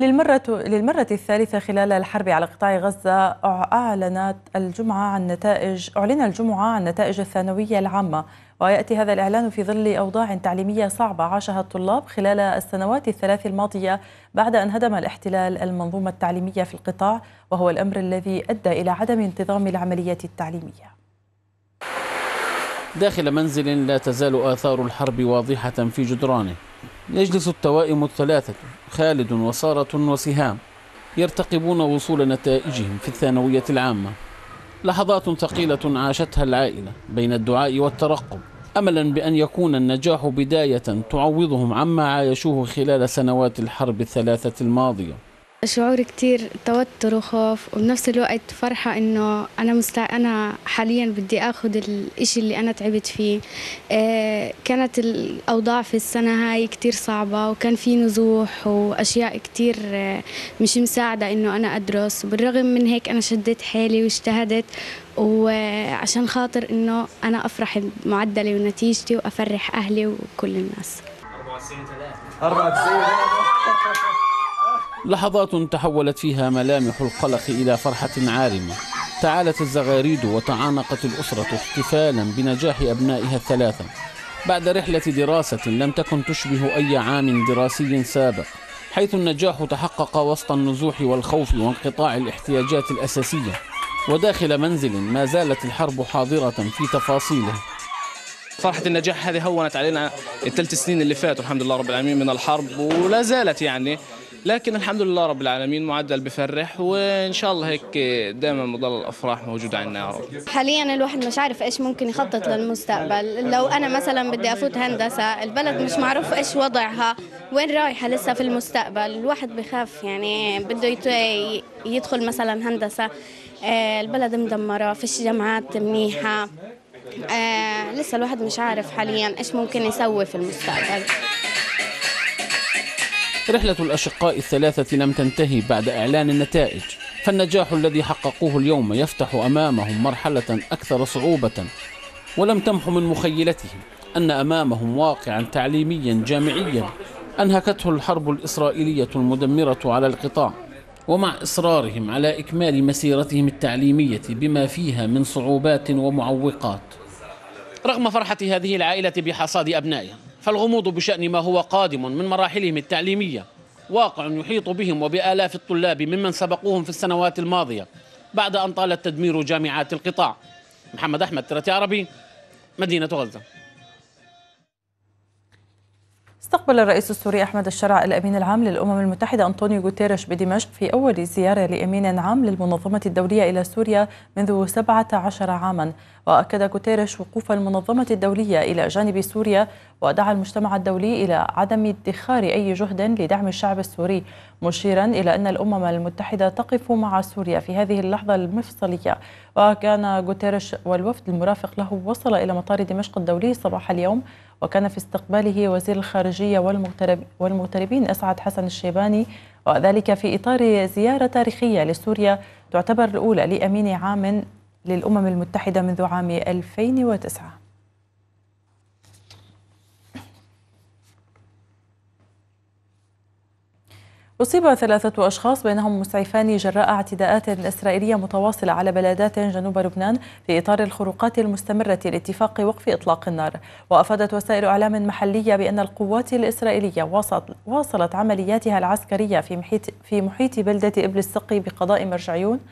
للمرة الثالثة خلال الحرب على قطاع غزة أعلن الجمعة عن نتائج الثانوية العامة، ويأتي هذا الإعلان في ظل أوضاع تعليمية صعبة عاشها الطلاب خلال السنوات الثلاث الماضية بعد أن هدم الاحتلال المنظومة التعليمية في القطاع، وهو الأمر الذي أدى إلى عدم انتظام العملية التعليمية. داخل منزل لا تزال آثار الحرب واضحة في جدرانه، يجلس التوائم الثلاثة خالد وسارة وسهام يرتقبون وصول نتائجهم في الثانوية العامة. لحظات ثقيلة عاشتها العائلة بين الدعاء والترقب، أملا بأن يكون النجاح بداية تعوضهم عما عايشوه خلال سنوات الحرب الثلاثة الماضية. شعور كتير توتر وخوف، وبنفس الوقت فرحة إنه أنا حاليا بدي أخذ الإشي اللي أنا تعبت فيه. كانت الأوضاع في السنة هاي كتير صعبة، وكان في نزوح وأشياء كتير مش مساعدة إنه أنا أدرس، وبالرغم من هيك أنا شديت حيلي واجتهدت، وعشان خاطر إنه أنا أفرح بمعدلي ونتيجتي وأفرح أهلي وكل الناس. 94 لحظات تحولت فيها ملامح القلق إلى فرحة عارمة. تعالت الزغاريد وتعانقت الأسرة احتفالا بنجاح أبنائها الثلاثة بعد رحلة دراسة لم تكن تشبه أي عام دراسي سابق، حيث النجاح تحقق وسط النزوح والخوف وانقطاع الاحتياجات الأساسية، وداخل منزل ما زالت الحرب حاضرة في تفاصيله. فرحة النجاح هذه هونت علينا الثلاث سنين اللي فاتوا الحمد لله رب العالمين من الحرب، ولا زالت يعني، لكن الحمد لله رب العالمين معدل بفرح، وإن شاء الله هيك دائما مضل الأفراح موجودة عندنا يا رب. حاليا الواحد مش عارف إيش ممكن يخطط للمستقبل. لو أنا مثلا بدي أفوت هندسة، البلد مش معروف إيش وضعها، وين رايحة لسه في المستقبل. الواحد بخاف يعني بده يدخل مثلا هندسة، البلد مدمرة، فيش جامعات منيحة، لسه الواحد مش عارف حاليا إيش ممكن يسوي في المستقبل. رحلة الأشقاء الثلاثة لم تنتهي بعد إعلان النتائج، فالنجاح الذي حققوه اليوم يفتح أمامهم مرحلة أكثر صعوبة، ولم تمح من مخيلتهم أن أمامهم واقعا تعليميا جامعيا أنهكته الحرب الإسرائيلية المدمرة على القطاع، ومع إصرارهم على إكمال مسيرتهم التعليمية بما فيها من صعوبات ومعوقات. رغم فرحة هذه العائلة بحصاد أبنائها، فالغموض بشأن ما هو قادم من مراحلهم التعليمية واقع يحيط بهم وبآلاف الطلاب ممن سبقوهم في السنوات الماضية بعد أن طال تدمير جامعات القطاع. محمد أحمد، ترتي عربي، مدينة غزة. استقبل الرئيس السوري أحمد الشرع الأمين العام للأمم المتحدة أنطونيو غوتيريش بدمشق في أول زيارة لأمين عام للمنظمة الدولية إلى سوريا منذ 17 عاما. وأكد غوتيريش وقوف المنظمة الدولية إلى جانب سوريا، ودعا المجتمع الدولي إلى عدم ادخار أي جهد لدعم الشعب السوري، مشيرا إلى أن الأمم المتحدة تقف مع سوريا في هذه اللحظة المفصلية. وكان غوتيريش والوفد المرافق له وصل إلى مطار دمشق الدولي صباح اليوم، وكان في استقباله وزير الخارجية والمغتربين أسعد حسن الشيباني، وذلك في إطار زيارة تاريخية لسوريا تعتبر الأولى لأمين عام للأمم المتحدة منذ عام 2009. أصيب 3 أشخاص بينهم مسعفان جراء اعتداءات إسرائيلية متواصلة على بلدات جنوب لبنان في إطار الخروقات المستمرة لاتفاق وقف إطلاق النار. وأفادت وسائل إعلام محلية بأن القوات الإسرائيلية واصلت عملياتها العسكرية في محيط بلدة إبل السقي بقضاء مرجعيون